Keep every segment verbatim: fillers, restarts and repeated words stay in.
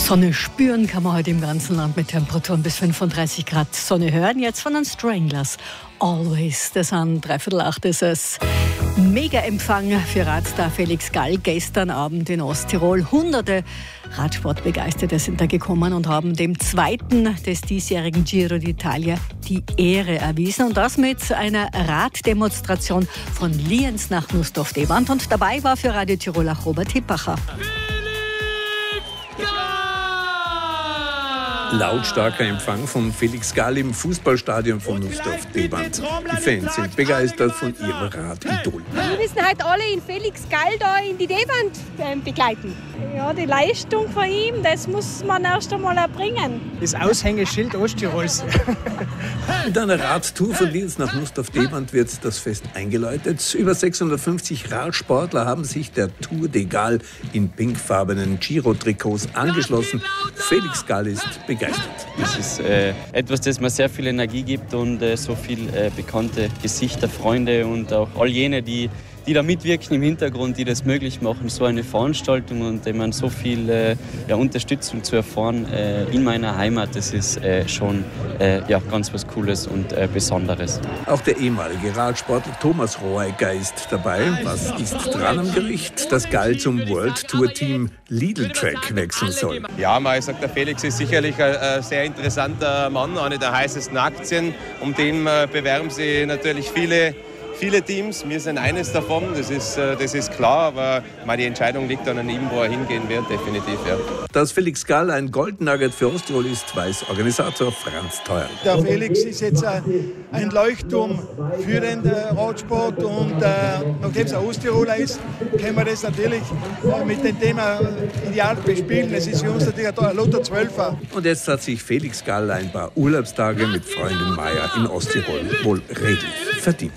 Sonne spüren kann man heute im ganzen Land mit Temperaturen bis fünfunddreißig Grad. Sonne hören jetzt von den Stranglers. Always. Das sind dreiviertel acht ist es. Mega-Empfang für Radstar Felix Gall gestern Abend in Osttirol. Hunderte Radsportbegeisterte sind da gekommen und haben dem Zweiten des diesjährigen Giro d'Italia die Ehre erwiesen. Und das mit einer Raddemonstration von Lienz nach Nussdorf-Debant. Und dabei war für Radio Tirol auch Robert Hippacher. Lautstarker Empfang von Felix Gall im Fußballstadion von Nussdorf-Debant. Die Fans sind begeistert von ihrem Radidol. Wir müssen heute alle in Felix Gall da in die Debant äh, begleiten. Ja, die Leistung von ihm, das muss man erst einmal erbringen. Das Aushängeschild Osttirols. Mit einer Radtour von Lienz nach Nussdorf-Debant wird das Fest eingeläutet. Über sechshundertfünfzig Radsportler haben sich der Tour de Gall in pinkfarbenen Giro-Trikots angeschlossen. Felix Gall ist begeistert. Das ist äh, etwas, das mir sehr viel Energie gibt und äh, so viele äh, bekannte Gesichter, Freunde und auch all jene, die, die da mitwirken im Hintergrund, die das möglich machen, so eine Veranstaltung und äh, man so viel äh, ja, Unterstützung zu erfahren äh, in meiner Heimat, das ist äh, schon äh, ja, ganz was Cooles und äh, Besonderes. Auch der ehemalige Radsportler Thomas Rohegger ist dabei. Was ist dran am Gericht, dass Gall zum World Tour Team Lidl Track wechseln soll? Ja, man sagt, der Felix ist sicherlich ein, ein sehr interessanter Mann, eine der heißesten Aktien. Um den äh, bewerben sich natürlich viele, viele Teams. Wir sind eines davon, das ist, äh, das ist klar, aber mal, die Entscheidung liegt dann an ihm, wo er hingehen wird, definitiv. Ja. Dass Felix Gall ein Golden Nugget für Osttirol ist, weiß Organisator Franz Theuer. Der Felix ist jetzt ein Leuchtturm für den Radsport und äh, nachdem es ein Osttiroler ist, können wir das natürlich mit dem Thema ideal bespielen. Es ist für uns natürlich ein Lotto zwölfer. Und jetzt hat sich Felix Gall ein paar Urlaubstage mit Freundin Meier in Osttirol wohl redlich verdient.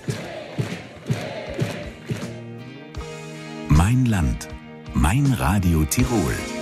Mein Land, mein Radio Tirol.